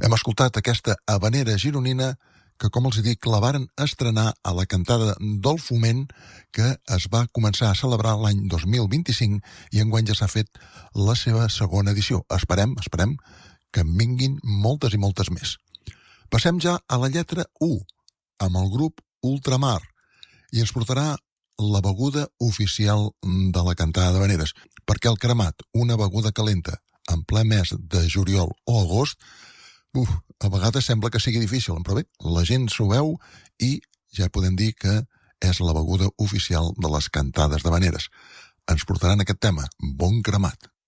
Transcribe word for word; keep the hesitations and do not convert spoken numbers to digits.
Hem escoltat aquesta habanera gironina que, com els dic, la varen estrenar a la cantada del Foment, que es va començar a celebrar l'any dos mil vint-i-cinc i enguany ja s'ha fet la seva segona edició. Esperem, esperem que en vinguin moltes i moltes més. Passem ja a la lletra u, amb el grup Ultramar, i ens portarà la beguda oficial de la cantada d'habaneres, perquè el cremat, una beguda calenta, en ple mes de juliol o agost, uf, a vegades sembla que sigui difícil, però bé, la gent s'ho veu i ja podem dir que és la beguda oficial de les cantades d'habaneres. Ens portaran aquest tema, Bon Cremat.